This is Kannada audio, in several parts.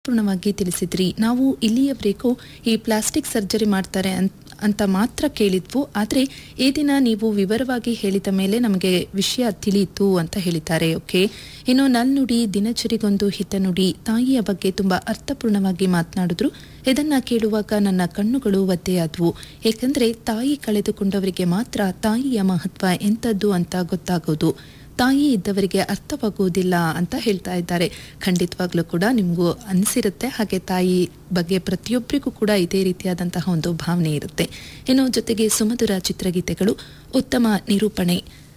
ಪೂರ್ಣವಾಗಿ ತಿಳಿಸಿದ್ರಿ. ನಾವು ಇಲ್ಲಿಯವರೆಗೂ ಈ ಪ್ಲಾಸ್ಟಿಕ್ ಸರ್ಜರಿ ಮಾಡ್ತಾರೆ ಅಂತ ಮಾತ್ರ ಕೇಳಿದ್ವು. ಆದರೆ ಈ ದಿನ ನೀವು ವಿವರವಾಗಿ ಹೇಳಿದ ಮೇಲೆ ನಮಗೆ ವಿಷಯ ತಿಳಿಯಿತು ಅಂತ ಹೇಳಿದ್ದಾರೆ. ಓಕೆ, ಇನ್ನು ನಲ್ನುಡಿ ದಿನಚರಿಗೊಂದು ಹಿತನುಡಿ ತಾಯಿಯ ಬಗ್ಗೆ ತುಂಬಾ ಅರ್ಥಪೂರ್ಣವಾಗಿ ಮಾತನಾಡಿದ್ರು. ಇದನ್ನ ಕೇಳುವಾಗ ನನ್ನ ಕಣ್ಣುಗಳು ಒದ್ದೆಯಾದವು. ಏಕೆಂದ್ರೆ ತಾಯಿ ಕಳೆದುಕೊಂಡವರಿಗೆ ಮಾತ್ರ ತಾಯಿಯ ಮಹತ್ವ ಎಂಥದ್ದು ಅಂತ ಗೊತ್ತಾಗೋದು. ತಾಯಿ ಇದ್ದವರಿಗೆ ಅರ್ಥವಾಗುವುದಿಲ್ಲ ಅಂತ ಹೇಳ್ತಾ ಇದ್ದಾರೆ. ಖಂಡಿತವಾಗ್ಲೂ ಕೂಡ ನಿಮಗೂ ಅನಿಸಿರುತ್ತೆ. ಹಾಗೆ ತಾಯಿ ಬಗ್ಗೆ ಪ್ರತಿಯೊಬ್ಬರಿಗೂ ಕೂಡ ಇದೇ ರೀತಿಯಾದಂತಹ ಒಂದು ಭಾವನೆ ಇರುತ್ತೆ. ಇನ್ನು ಜೊತೆಗೆ ಸುಮಧುರ ಚಿತ್ರಗೀತೆಗಳು, ಉತ್ತಮ ನಿರೂಪಣೆ,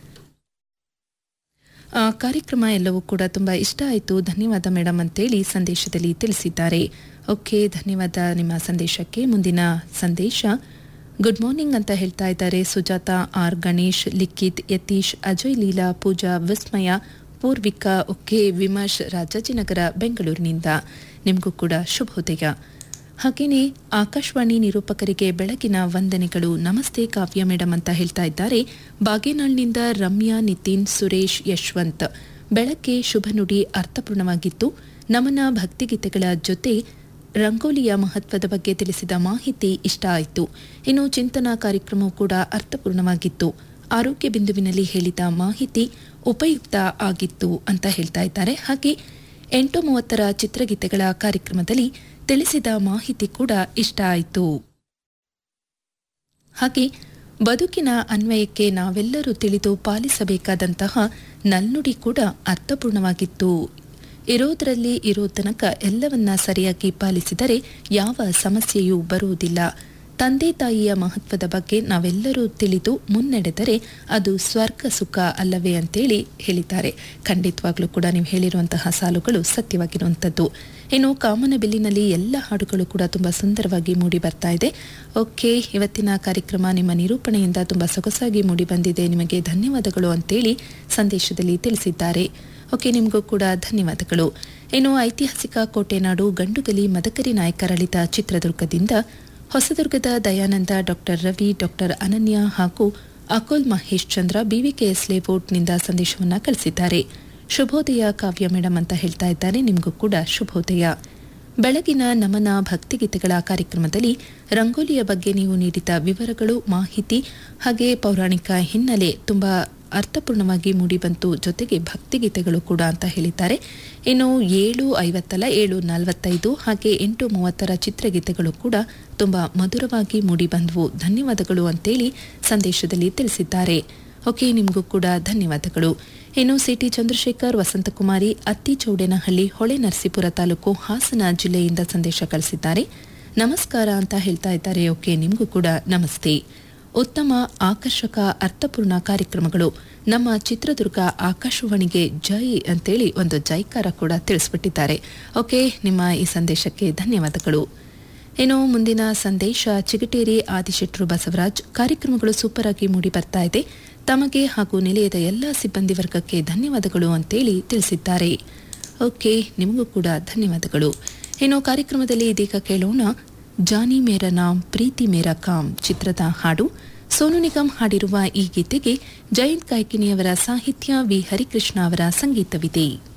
ಕಾರ್ಯಕ್ರಮ ಎಲ್ಲವೂ ಕೂಡ ತುಂಬಾ ಇಷ್ಟ ಆಯಿತು. ಧನ್ಯವಾದ ಮೇಡಮ್ ಅಂತೇಳಿ ಸಂದೇಶದಲ್ಲಿ ತಿಳಿಸಿದ್ದಾರೆ. ಓಕೆ, ಧನ್ಯವಾದ ನಿಮ್ಮ ಸಂದೇಶಕ್ಕೆ. ಮುಂದಿನ ಸಂದೇಶ ಗುಡ್ ಮಾರ್ನಿಂಗ್ ಅಂತ ಹೇಳ್ತಾ ಇದ್ದಾರೆ. ಸುಜಾತಾ ಆರ್, ಗಣೇಶ್, ಲಿಖಿತ್, ಯತೀಶ್, ಅಜಯ್, ಲೀಲಾ, ಪೂಜಾ, ವಿಸ್ಮಯ, ಪೂರ್ವಿಕಾ, ಓಕೆ, ವಿಮರ್ಶ್, ರಾಜಾಜಿನಗರ, ಬೆಂಗಳೂರಿನಿಂದ ನಿಮಗೂ ಕೂಡ ಶುಭೋದಯ. ಹಾಗೆಯೇ ಆಕಾಶವಾಣಿ ನಿರೂಪಕರಿಗೆ ಬೆಳಗಿನ ವಂದನೆಗಳು. ನಮಸ್ತೆ ಕಾವ್ಯ ಮೇಡಮ್ ಅಂತ ಹೇಳ್ತಾ ಇದ್ದಾರೆ. ಬಾಗೇನಾಳ್ನಿಂದ ರಮ್ಯಾ, ನಿತಿನ್, ಸುರೇಶ್, ಯಶವಂತ್. ಬೆಳಗ್ಗೆ ಶುಭ ನುಡಿ ಅರ್ಥಪೂರ್ಣವಾಗಿತ್ತು. ನಮನ ಭಕ್ತಿಗೀತೆಗಳ ಜೊತೆ ರಂಗೋಲಿಯ ಮಹತ್ವದ ಬಗ್ಗೆ ತಿಳಿಸಿದ ಮಾಹಿತಿ ಇಷ್ಟ ಆಯಿತು. ಇನ್ನು ಚಿಂತನಾ ಕಾರ್ಯಕ್ರಮವೂ ಕೂಡ ಅರ್ಥಪೂರ್ಣವಾಗಿತ್ತು. ಆರೋಗ್ಯ ಬಿಂದುವಿನಲ್ಲಿ ಹೇಳಿದ ಮಾಹಿತಿ ಉಪಯುಕ್ತ ಆಗಿತ್ತು ಅಂತ ಹೇಳ್ತಾ ಇದ್ದಾರೆ. ಹಾಗೆ 8:30 ಚಿತ್ರಗೀತೆಗಳ ಕಾರ್ಯಕ್ರಮದಲ್ಲಿ ತಿಳಿಸಿದ ಮಾಹಿತಿ ಕೂಡ ಇಷ್ಟ ಆಯಿತು. ಹಾಗೆ ಬದುಕಿನ ಅನ್ವಯಕ್ಕೆ ನಾವೆಲ್ಲರೂ ತಿಳಿದು ಪಾಲಿಸಬೇಕಾದಂತಹ ನಲ್ನುಡಿ ಕೂಡ ಅರ್ಥಪೂರ್ಣವಾಗಿತ್ತು. ಇರೋದರಲ್ಲಿ ಇರೋ ತನಕ ಎಲ್ಲವನ್ನ ಸರಿಯಾಗಿ ಪಾಲಿಸಿದರೆ ಯಾವ ಸಮಸ್ಯೆಯೂ ಬರುವುದಿಲ್ಲ. ತಂದೆ ತಾಯಿಯ ಮಹತ್ವದ ಬಗ್ಗೆ ನಾವೆಲ್ಲರೂ ತಿಳಿದು ಮುನ್ನಡೆದರೆ ಅದು ಸ್ವರ್ಗ ಸುಖ ಅಲ್ಲವೇ ಅಂತೇಳಿ ಹೇಳಿದ್ದಾರೆ. ಖಂಡಿತವಾಗ್ಲೂ ಕೂಡ ನೀವು ಹೇಳಿರುವಂತಹ ಸಾಲುಗಳು ಸತ್ಯವಾಗಿರುವಂಥದ್ದು. ಇನ್ನು ಕಾಮನಬಿಲ್ಲಿನಲ್ಲಿ ಎಲ್ಲ ಹಾಡುಗಳು ಕೂಡ ತುಂಬಾ ಸುಂದರವಾಗಿ ಮೂಡಿ ಬರ್ತಾ ಇದೆ. ಓಕೆ, ಇವತ್ತಿನ ಕಾರ್ಯಕ್ರಮ ನಿಮ್ಮ ನಿರೂಪಣೆಯಿಂದ ತುಂಬಾ ಸೊಗಸಾಗಿ ಮೂಡಿ ಬಂದಿದೆ. ನಿಮಗೆ ಧನ್ಯವಾದಗಳು ಅಂತೇಳಿ ಸಂದೇಶದಲ್ಲಿ ತಿಳಿಸಿದ್ದಾರೆ. ಓಕೆ, ನಿಮಗೂ ಕೂಡ ಧನ್ಯವಾದಗಳು. ಇನ್ನು ಐತಿಹಾಸಿಕ ಕೋಟೆನಾಡು ಗಂಡುಗಲಿ ಮದಕರಿ ನಾಯಕರಳಿತ ಚಿತ್ರದುರ್ಗದಿಂದ ಹೊಸದುರ್ಗದ ದಯಾನಂದ, ಡಾಕ್ಟರ್ ರವಿ, ಡಾಕ್ಟರ್ ಅನನ್ಯ ಹಾಗೂ ಅಕುಲ್ ಮಹೇಶ್ ಚಂದ್ರ ಬಿವಿಕೆಎಸ್ ಲೇಔಟ್ನಿಂದ ಸಂದೇಶವನ್ನ ಕಳಿಸಿದ್ದಾರೆ. ಶುಭೋದಯ ಕಾವ್ಯ ಮೇಡಮ್ ಅಂತ ಹೇಳ್ತಾ ಇದ್ದಾರೆ. ನಿಮಗೂ ಕೂಡ ಶುಭೋದಯ. ಬೆಳಗಿನ ನಮನ ಭಕ್ತಿಗೀತೆಗಳ ಕಾರ್ಯಕ್ರಮದಲ್ಲಿ ರಂಗೋಲಿಯ ಬಗ್ಗೆ ನೀವು ನೀಡಿದ ವಿವರಗಳು, ಮಾಹಿತಿ ಹಾಗೆ ಪೌರಾಣಿಕ ಹಿನ್ನೆಲೆ ತುಂಬಾ ಅರ್ಥಪೂರ್ಣವಾಗಿ ಮೂಡಿಬಂತು. ಜೊತೆಗೆ ಭಕ್ತಿಗೀತೆಗಳು ಕೂಡ ಅಂತ ಹೇಳಿದ್ದಾರೆ. ಇನ್ನು 7:50 7:45 ಹಾಗೆ 8:30 ಚಿತ್ರಗೀತೆಗಳು ಕೂಡ ತುಂಬಾ ಮಧುರವಾಗಿ ಮೂಡಿಬಂದವು. ಧನ್ಯವಾದಗಳು ಅಂತೇಳಿ ಸಂದೇಶದಲ್ಲಿ ತಿಳಿಸಿದ್ದಾರೆ. ಓಕೆ, ನಿಮಗೂ ಕೂಡ ಧನ್ಯವಾದಗಳು. ಇನ್ನು ಸಿಟಿ ಚಂದ್ರಶೇಖರ್, ವಸಂತಕುಮಾರಿ, ಅತ್ತಿಚೌಡೇನಹಳ್ಳಿ, ಹೊಳೆನರಸೀಪುರ ತಾಲೂಕು, ಹಾಸನ ಜಿಲ್ಲೆಯಿಂದ ಸಂದೇಶ ಕಳಿಸಿದ್ದಾರೆ. ನಮಸ್ಕಾರ ಅಂತ ಹೇಳ್ತಾ ಇದ್ದಾರೆ. ಓಕೆ, ನಿಮಗೂ ಕೂಡ ನಮಸ್ತೆ. ಉತ್ತಮ, ಆಕರ್ಷಕ, ಅರ್ಥಪೂರ್ಣ ಕಾರ್ಯಕ್ರಮಗಳು. ನಮ್ಮ ಚಿತ್ರದುರ್ಗ ಆಕಾಶವಾಣಿಗೆ ಜೈ ಅಂತೇಳಿ ಒಂದು ಜೈಕಾರ ಕೂಡ ತಿಳಿಸ್ಬಿಟ್ಟಿದ್ದಾರೆ. ಓಕೆ, ನಿಮ್ಮ ಈ ಸಂದೇಶಕ್ಕೆ ಧನ್ಯವಾದಗಳು. ಇನ್ನು ಮುಂದಿನ ಸಂದೇಶ ಚಿಗಟೇರಿ ಆದಿಶೆಟ್ರು ಬಸವರಾಜ್. ಕಾರ್ಯಕ್ರಮಗಳು ಸೂಪರ್ ಆಗಿ ಮೂಡಿ ಬರ್ತಾ ಇದೆ. ತಮಗೆ ಹಾಗೂ ನಿಲಯದ ಎಲ್ಲ ಸಿಬ್ಬಂದಿ ವರ್ಗಕ್ಕೆ ಧನ್ಯವಾದಗಳು ಅಂತೇಳಿ ತಿಳಿಸಿದ್ದಾರೆ. ಓಕೆ, ನಿಮಗೂ ಕೂಡ ಧನ್ಯವಾದಗಳು. ಇನ್ನು ಕಾರ್ಯಕ್ರಮದಲ್ಲಿ ಇದೀಗ ಕೇಳೋಣ ಜಾನಿ ಮೇರಾ ನಾಮ್ ಪ್ರೀತಿ ಮೇರಾ ಕಾಮ್ ಚಿತ್ರದ ಹಾಡು. ಸೋನು ನಿಗಮ್ ಹಾಡಿರುವ ಈ ಗೀತೆಗೆ ಜಯಂತ್ ಕಾಯ್ಕಿಣಿಯವರ ಸಾಹಿತ್ಯ, ವಿ ಹರಿಕೃಷ್ಣ ಅವರ ಸಂಗೀತವಿದೆ.